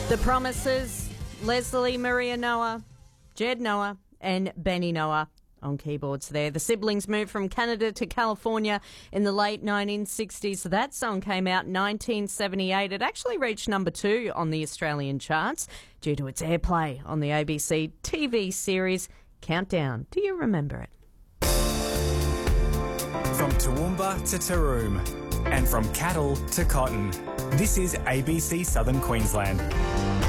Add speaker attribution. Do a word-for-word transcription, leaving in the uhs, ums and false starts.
Speaker 1: The Promises, Leslie Maria Noah, Jed Noah and Benny Noah on keyboards there. The siblings moved from Canada to California in the late nineteen sixties. That song came out in nineteen seventy-eight. It actually reached number two on the Australian charts due to its airplay on the A B C T V series Countdown. Do you remember it?
Speaker 2: From Toowoomba to Taroom and from cattle to cotton, this is A B C Southern Queensland.